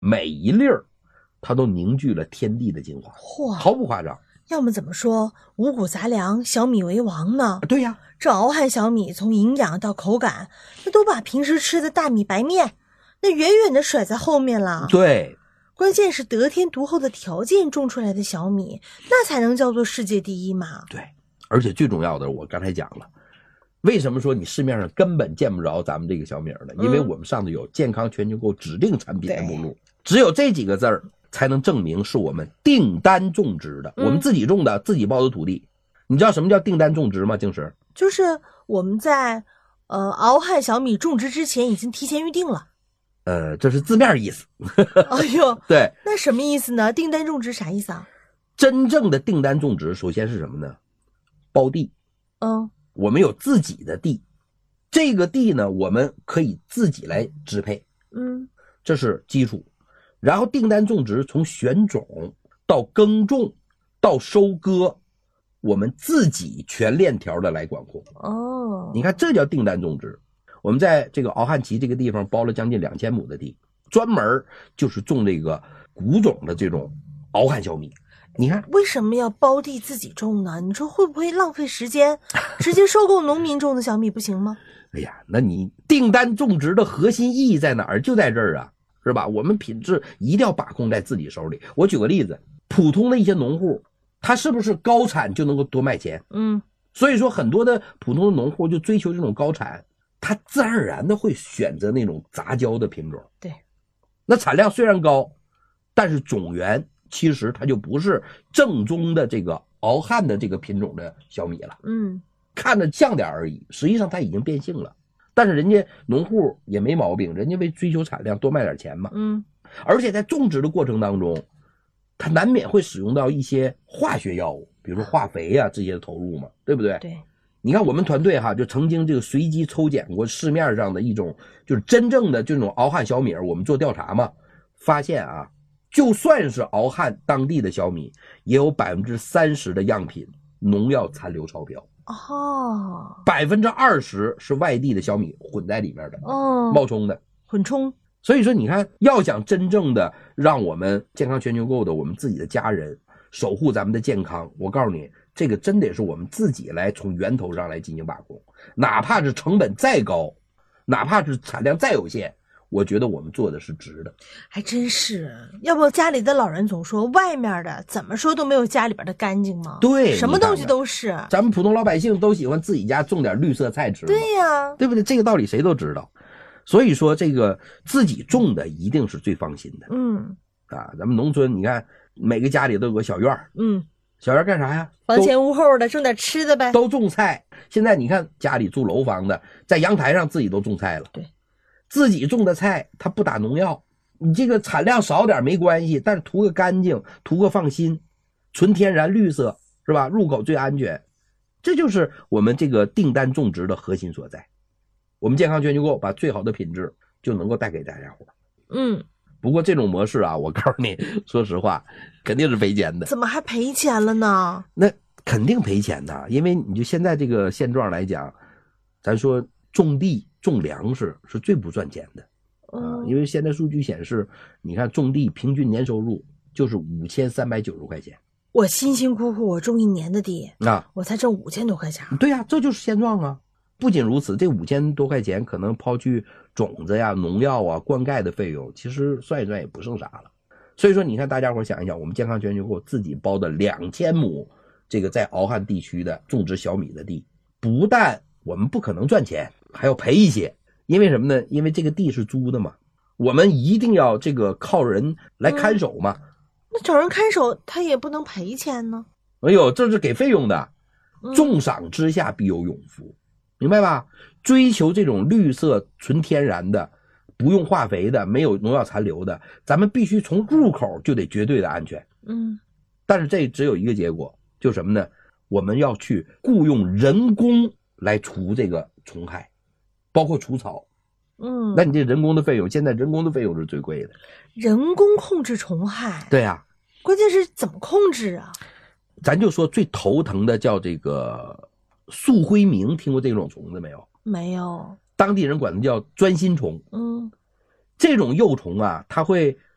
每一粒儿它都凝聚了天地的精华，毫不夸张。 要么怎么说五谷杂粮，小米为王呢？ 对呀， 这熬汉小米从营养到口感，那都把平时吃的大米白面那远远的甩在后面了。 对， 关键是得天独厚的条件种出来的小米，那才能叫做世界第一嘛。 对，而且最重要的，我刚才讲了，为什么说你市面上根本见不着咱们这个小米呢？因为我们上头有健康全球购指定产品的目录，只有这几个字儿才能证明是我们订单种植的，我们自己种的，自己包的土地。你知道什么叫订单种植吗？静石， 就是我们在熬汉小米种植之前已经提前预定了。 这是字面意思。 哎呦， 对， 那什么意思呢？订单种植啥意思啊？ 真正的订单种植，首先是什么呢？包地。我们有自己的地，这个地呢，我们可以自己来支配。这是基础。然后订单种植从选种到耕种到收割，我们自己全链条的来管控。你看这叫订单种植。我们在这个敖汉旗这个地方包了将近2000亩的地，专门就是种这个古种的这种敖汉小米。你看为什么要包地自己种呢？你说会不会浪费时间？直接收购农民种的小米不行吗？ 哎呀，那你订单种植的核心意义在哪儿？就在这儿啊，是吧？我们品质一定要把控在自己手里。我举个例子，普通的一些农户，他是不是高产就能够多卖钱？所以说很多的普通的农户就追求这种高产，他自然而然的会选择那种杂交的品种。 对， 那产量虽然高，但是种源其实它就不是正宗的这个敖汉的这个品种的小米了。看着像点而已，实际上它已经变性了。但是人家农户也没毛病，人家为追求产量多卖点钱嘛。而且在种植的过程当中，它难免会使用到一些化学药物，比如说化肥啊这些的投入嘛，对不对？ 对。 你看我们团队哈，就曾经这个随机抽检过市面上的一种就是真正的这种敖汉小米，我们做调查嘛，发现啊，就算是敖汉当地的小米，也有30%的样品农药残留超标。20%是外地的小米混在里面的，冒充的， 混充。 所以说你看，要想真正的让我们健康全球购的我们自己的家人守护咱们的健康，我告诉你，这个真得是我们自己来从源头上来进行把控，哪怕是成本再高，哪怕是产量再有限，我觉得我们做的是值的。 还真是，要不家里的老人总说外面的怎么说都没有家里边的干净吗？ 对， 什么东西都是。 咱们普通老百姓都喜欢自己家种点绿色菜吃， 对呀， 对不对？这个道理谁都知道。所以说这个自己种的一定是最放心的。咱们农村你看每个家里都有个小院小院干啥呀？ 房前屋后的种点吃的呗， 都种菜。现在你看家里住楼房的，在阳台上自己都种菜了。 对， 自己种的菜它不打农药，你这个产量少点没关系，但是图个干净，图个放心，纯天然绿色，是吧？入口最安全，这就是我们这个订单种植的核心所在。我们健康全球购把最好的品质就能够带给大家伙。不过这种模式啊，我告诉你，说实话，肯定是赔钱的。 怎么还赔钱了呢？ 那肯定赔钱的，因为你就现在这个现状来讲，咱说种地种粮食是最不赚钱的。因为现在数据显示，你看种地平均年收入就是5390块钱。 我辛辛苦苦我种1年的地我才挣5000多块钱。 对呀，这就是现状啊。不仅如此，这5000多块钱可能抛去种子呀、农药啊、灌溉的费用，其实算一算也不剩啥了。所以说你看大家伙想一想，我们健康全球购自己包的2000亩这个在敖汉地区的种植小米的地，不但我们不可能赚钱，还要赔一些。因为什么呢？因为这个地是租的嘛，我们一定要这个靠人来看守嘛。 那找人看守他也不能赔钱呢。 哎呦，这是给费用的。重赏之下必有勇夫，明白吧？追求这种绿色纯天然的，不用化肥的，没有农药残留的，咱们必须从入口就得绝对的安全。但是这只有一个结果，就是什么呢？我们要去雇佣人工来除这个虫害，包括除草。那你这人工的费用，现在人工的费用是最贵的。 人工控制虫害？ 对呀， 关键是怎么控制啊？ 咱就说最头疼的叫这个素灰明，听过这种虫子没有？ 没有。 当地人管它叫钻心虫。这种幼虫啊，它会